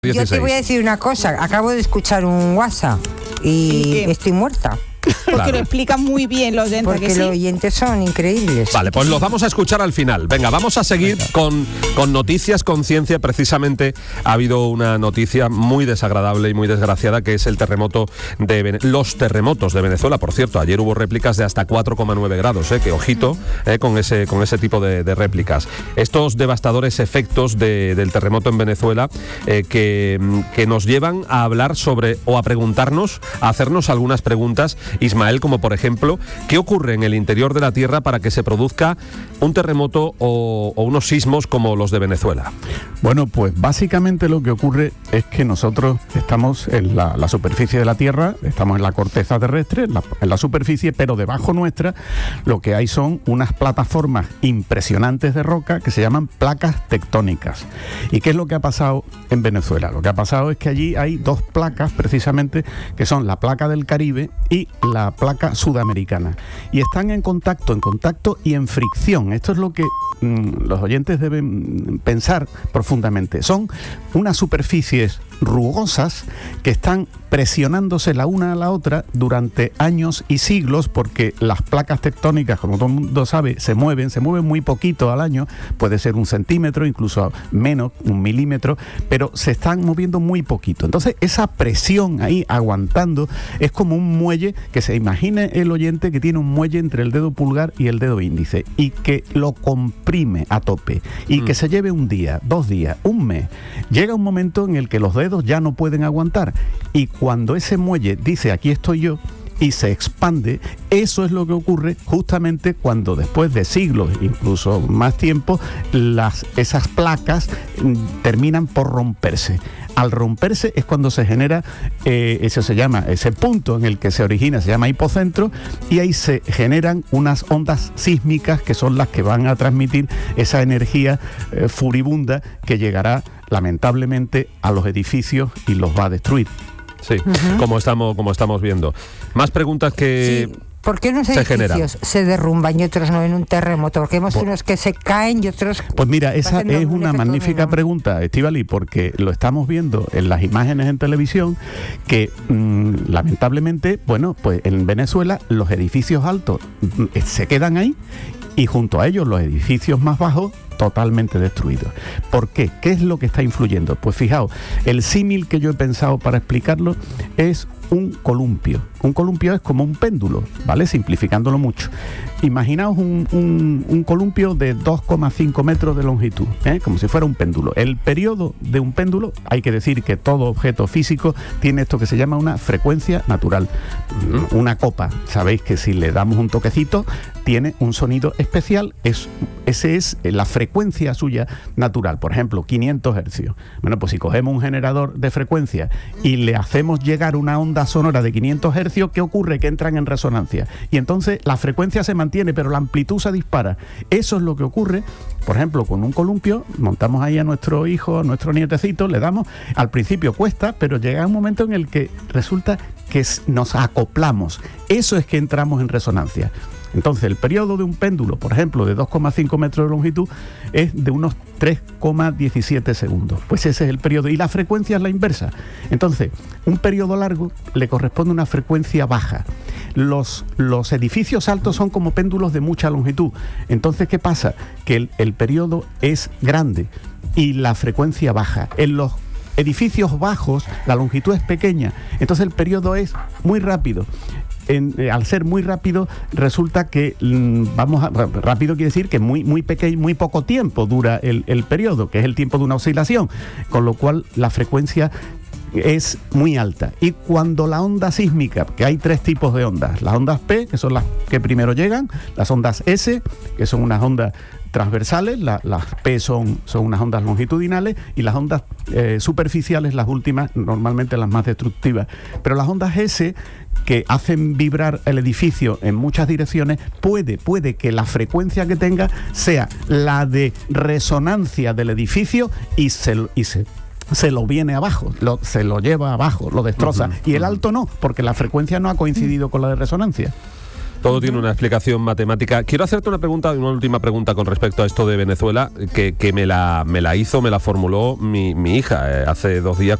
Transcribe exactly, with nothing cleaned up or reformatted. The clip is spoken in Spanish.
Yo te voy a decir una cosa, acabo de escuchar un WhatsApp y estoy muerta. Porque claro. Lo explica muy bien los oyentes. Porque ¿que sí? Los oyentes son increíbles. Vale, pues los vamos a escuchar al final. Venga, vamos a seguir con, con noticias con ciencia. Precisamente ha habido una noticia muy desagradable y muy desgraciada, que es el terremoto de Vene- los terremotos de Venezuela. Por cierto, ayer hubo réplicas de hasta cuatro coma nueve grados, eh, que ojito eh, con ese con ese tipo de, de réplicas. Estos devastadores efectos de, del terremoto en Venezuela eh, que, que nos llevan a hablar sobre, o a preguntarnos, a hacernos algunas preguntas, Ismael, como por ejemplo, ¿qué ocurre en el interior de la Tierra para que se produzca un terremoto o, o unos sismos como los de Venezuela? Bueno, pues básicamente lo que ocurre es que nosotros estamos en la, la superficie de la Tierra, estamos en la corteza terrestre, en la, en la superficie, pero debajo nuestra lo que hay son unas plataformas impresionantes de roca que se llaman placas tectónicas. ¿Y qué es lo que ha pasado en Venezuela? Lo que ha pasado es que allí hay dos placas precisamente, que son la placa del Caribe y la placa sudamericana, y están en contacto, en contacto y en fricción. Esto es lo que mmm, los oyentes deben pensar profundamente. Son unas superficies rugosas que están presionándose la una a la otra durante años y siglos, porque las placas tectónicas, como todo el mundo sabe, se mueven, se mueven muy poquito al año, puede ser un centímetro, incluso menos, un milímetro, pero se están moviendo muy poquito. Entonces, esa presión ahí aguantando es como un muelle, que se imagine el oyente que tiene un muelle entre el dedo pulgar y el dedo índice, y que lo comprime a tope, y mm. que se lleve un día, dos días, un mes. Llega un momento en el que los dedos ya no pueden aguantar, y cuando ese muelle dice aquí estoy yo y se expande, eso es lo que ocurre justamente cuando después de siglos, incluso más tiempo, las, esas placas mm, terminan por romperse. Al romperse es cuando se genera, eh, eso se llama, ese punto en el que se origina, se llama hipocentro, y ahí se generan unas ondas sísmicas que son las que van a transmitir esa energía eh, furibunda que llegará lamentablemente a los edificios y los va a destruir. Sí, uh-huh. como estamos como estamos viendo. Más preguntas que... Sí. ¿Por qué unos se edificios generan? se derrumban y otros no en un terremoto? Porque hemos pues, unos que se caen y otros... Pues mira, esa es una magnífica pregunta, Estíbaliz, porque lo estamos viendo en las imágenes en televisión, que mmm, lamentablemente, bueno, pues en Venezuela los edificios altos mmm, se quedan ahí, y junto a ellos los edificios más bajos totalmente destruidos. ¿Por qué? ¿Qué es lo que está influyendo? Pues fijaos, el símil que yo he pensado para explicarlo es un columpio. Un columpio es como un péndulo, ¿vale? Simplificándolo mucho. Imaginaos un, un, un columpio de dos coma cinco metros de longitud, ¿eh? Como si fuera un péndulo. El periodo de un péndulo, hay que decir que todo objeto físico tiene esto que se llama una frecuencia natural. Una copa, sabéis que si le damos un toquecito, tiene un sonido especial, es, ese es la frecuencia suya natural. Por ejemplo, quinientos hercios. Bueno, pues si cogemos un generador de frecuencia y le hacemos llegar una onda sonora de quinientos hercios, ¿qué ocurre? Que entran en resonancia. Y entonces la frecuencia se mantiene, pero la amplitud se dispara. Eso es lo que ocurre, por ejemplo, con un columpio. Montamos ahí a nuestro hijo, a nuestro nietecito, le damos, al principio cuesta, pero llega un momento en el que resulta que nos acoplamos. Eso es que entramos en resonancia. Entonces, el periodo de un péndulo, por ejemplo, de dos coma cinco metros de longitud, es de unos tres coma diecisiete segundos. Pues ese es el periodo. Y la frecuencia es la inversa. Entonces, un periodo largo le corresponde una frecuencia baja. Los, los edificios altos son como péndulos de mucha longitud. Entonces, ¿qué pasa? Que el, el periodo es grande y la frecuencia baja. En los edificios bajos, la longitud es pequeña. Entonces, el periodo es muy rápido. En, eh, al ser muy rápido, resulta que mmm, vamos a, rápido quiere decir que muy muy pequeño, muy poco tiempo dura el, el periodo, que es el tiempo de una oscilación, con lo cual la frecuencia es muy alta. Y cuando la onda sísmica, que hay tres tipos de ondas, las ondas P, que son las que primero llegan, las ondas S, que son unas ondas transversales, la, las P son, son unas ondas longitudinales, y las ondas eh, superficiales, las últimas, normalmente las más destructivas. Pero las ondas S, que hacen vibrar el edificio en muchas direcciones, puede, puede que la frecuencia que tenga sea la de resonancia del edificio y se, y se se lo viene abajo, lo, se lo lleva abajo, lo destroza. Uh-huh, y el alto no, porque la frecuencia no ha coincidido con la de resonancia. Todo uh-huh. tiene una explicación matemática. Quiero hacerte una pregunta, una última pregunta con respecto a esto de Venezuela, que, que me, la, me la hizo, me la formuló mi, mi hija eh, hace dos días